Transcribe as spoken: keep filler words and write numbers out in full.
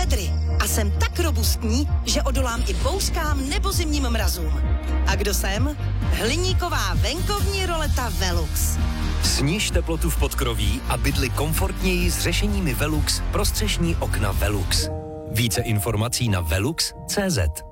metry a jsem tak robustní, že odolám i bouřkám nebo zimním mrazům. A kdo jsem? Hliníková venkovní roleta Velux. Sniž teplotu v podkroví a bydli komfortněji s řešeními Velux pro střešní okna Velux. Více informací na velux tečka cé zet.